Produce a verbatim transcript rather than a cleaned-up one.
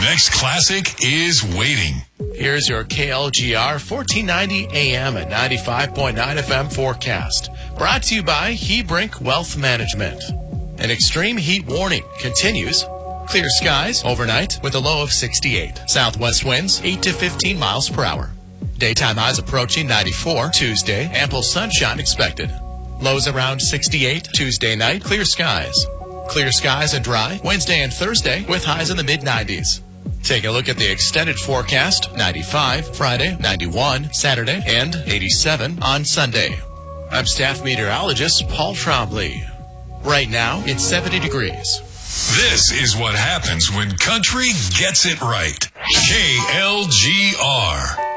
next classic is waiting. Here's your K L G R fourteen ninety A M and ninety-five point nine F M forecast. Brought to you by Hebrink Wealth Management. An extreme heat warning continues. Clear skies overnight with a low of sixty-eight. Southwest winds eight to fifteen miles per hour. Daytime highs approaching ninety-four. Tuesday, ample sunshine expected. Lows around sixty-eight. Tuesday night, clear skies. Clear skies and dry Wednesday and Thursday with highs in the mid nineties. Take a look at the extended forecast. ninety-five Friday, ninety-one Saturday, and eighty-seven on Sunday. I'm staff meteorologist Paul Trombley. Right now, it's seventy degrees. This is what happens when country gets it right. K L G R.